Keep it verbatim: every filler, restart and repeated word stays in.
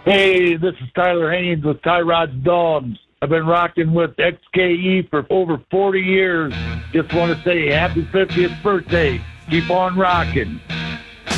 Hey, this is Tyler Haynes with Ty Rod's Dogs. I've been rocking with X K E for over forty years. Just want to say happy fiftieth birthday. Keep on rocking.